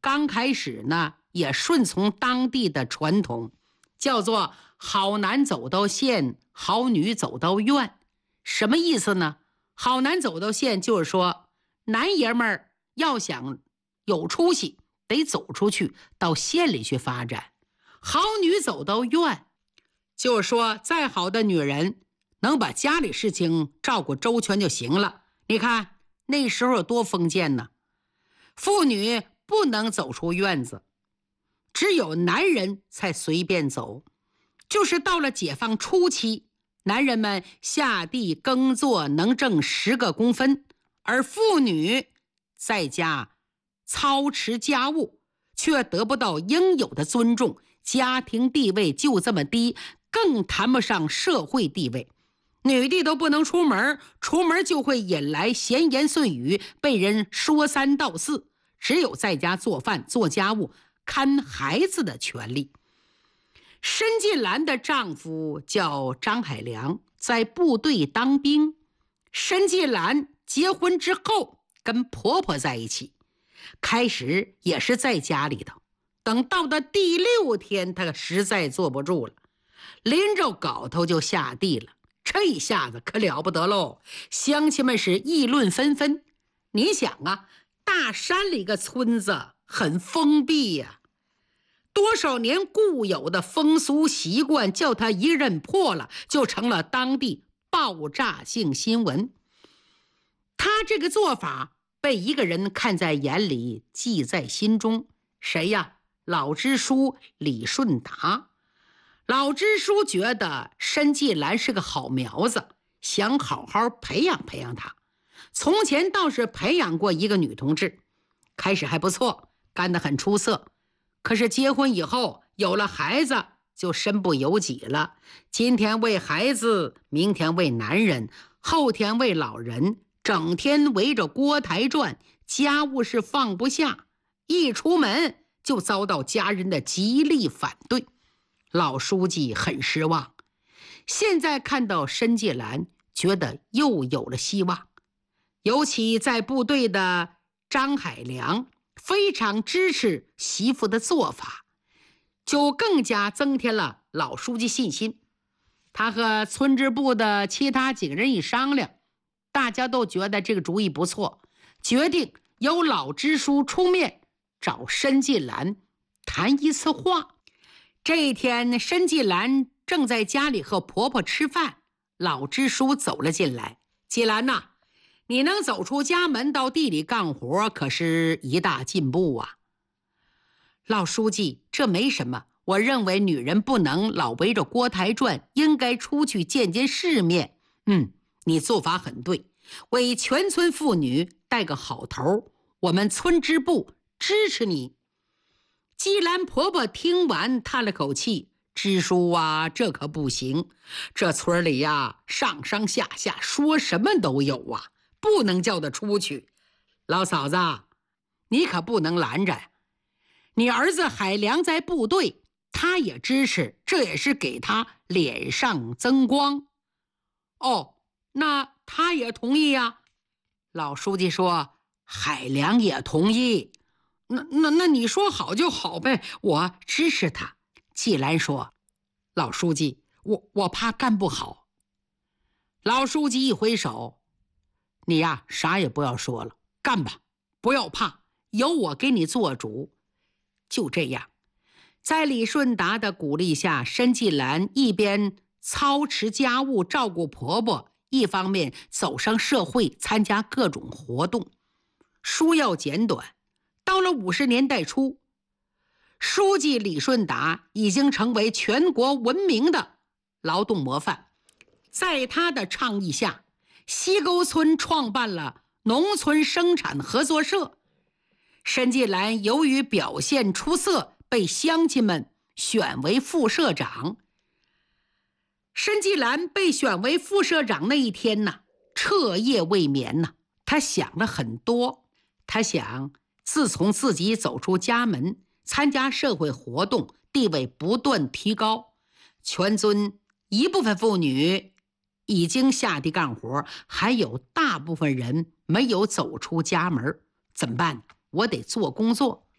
刚开始呢，也顺从当地的传统，叫做好男走到县，好女走到院。什么意思呢？好男走到县就是说，男爷们儿要想有出息，得走出去，到县里去发展。好女走到院，就是说，再好的女人能把家里事情照顾周全就行了。你看那时候有多封建呢？妇女不能走出院子，只有男人才随便走。就是到了解放初期，男人们下地耕作能挣10个工分，而妇女在家操持家务，却得不到应有的尊重，家庭地位就这么低，更谈不上社会地位。女的都不能出门，出门就会引来闲言碎语，被人说三道四，只有在家做饭、做家务、看孩子的权利。申纪兰的丈夫叫张海良，在部队当兵。申纪兰结婚之后跟婆婆在一起，开始也是在家里头，等到了第6天，她实在坐不住了，拎着镐头就下地了。这一下子可了不得喽，乡亲们是议论纷纷。你想啊，大山里个村子很封闭呀，多少年固有的风俗习惯，叫他一认破了，就成了当地爆炸性新闻。他这个做法被一个人看在眼里，记在心中。谁呀？老支书李顺达。老支书觉得申纪兰是个好苗子，想好好培养培养她。从前倒是培养过一个女同志，开始还不错，干得很出色。可是结婚以后有了孩子，就身不由己了。今天为孩子，明天为男人，后天为老人，整天围着锅台转，家务是放不下。一出门就遭到家人的极力反对。老书记很失望，现在看到申纪兰，觉得又有了希望。尤其在部队的张海良非常支持媳妇的做法，就更加增添了老书记信心。他和村支部的其他几个人一商量，大家都觉得这个主意不错，决定由老支书出面找申纪兰谈一次话。这一天，申纪兰正在家里和婆婆吃饭，老支书走了进来。纪兰呐，你能走出家门到地里干活，可是一大进步啊。老书记，这没什么，我认为女人不能老围着锅台转，应该出去见见世面。你做法很对，为全村妇女带个好头，我们村支部支持你。纪兰婆婆听完叹了口气，支书啊，这可不行，这村里呀，上上下下说什么都有啊，不能叫他出去。老嫂子，你可不能拦着，你儿子海良在部队，他也支持，这也是给他脸上增光。哦，那他也同意呀。老书记说，海良也同意。那你说好就好呗，我支持他。纪兰说，老书记，我怕干不好。老书记一挥手，你呀，啥也不要说了，干吧，不要怕，有我给你做主。就这样，在李顺达的鼓励下，申纪兰一边操持家务照顾婆婆，一方面走上社会参加各种活动。书要简短，到了50年代初，书记李顺达已经成为全国闻名的劳动模范。在他的倡议下，西沟村创办了农村生产合作社。申纪兰由于表现出色，被乡亲们选为副社长。申纪兰被选为副社长那一天呢，彻夜未眠呢。他想了很多，他想，自从自己走出家门，参加社会活动，地位不断提高，全村一部分妇女已经下地干活，还有大部分人没有走出家门，怎么办？我得做工作。